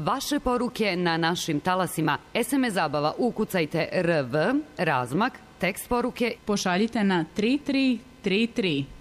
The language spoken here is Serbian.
vaše poruke na našim talasima SMS zabava ukucajte RV, razmak, tekst poruke pošaljite na 3333.